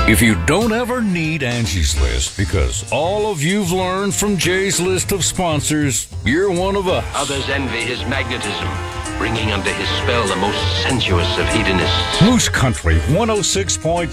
If you don't ever need Angie's List because all of you've learned from Jay's list of sponsors, you're one of us. Others envy his magnetism, bringing under his spell the most sensuous of hedonists. Moose Country 106.3